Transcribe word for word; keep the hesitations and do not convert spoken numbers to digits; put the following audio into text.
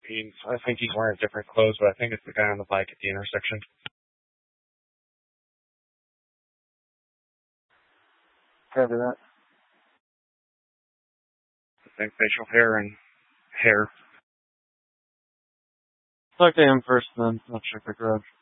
He's, I think he's wearing different clothes, but I think it's the guy on the bike at the intersection. Copy that. I think facial hair and hair. Talk to him first, then I'll check the garage.